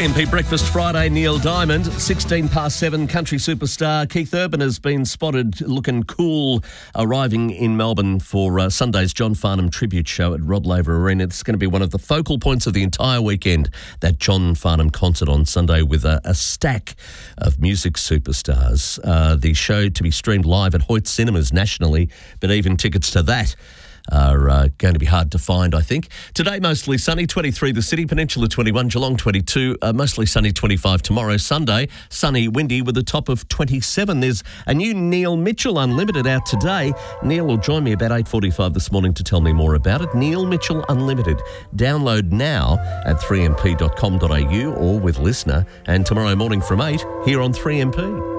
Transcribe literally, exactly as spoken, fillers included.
three M P Breakfast Friday, Neil Diamond. sixteen past seven, country superstar Keith Urban has been spotted looking cool, arriving in Melbourne for uh, Sunday's John Farnham tribute show at Rod Laver Arena. This is going to be one of the focal points of the entire weekend, that John Farnham concert on Sunday with a, a stack of music superstars. Uh, the show to be streamed live at Hoyt Cinemas nationally, but even tickets to that are uh, going to be hard to find, I think. Today, mostly sunny, twenty-three the city, Peninsula twenty-one, Geelong twenty-two, uh, mostly sunny, twenty-five tomorrow. Sunday, sunny, windy with a top of twenty-seven. There's a new Neil Mitchell Unlimited out today. Neil will join me about eight forty-five this morning to tell me more about it. Neil Mitchell Unlimited. Download now at three m p dot com dot a u or with Listener, and tomorrow morning from eight here on three M P.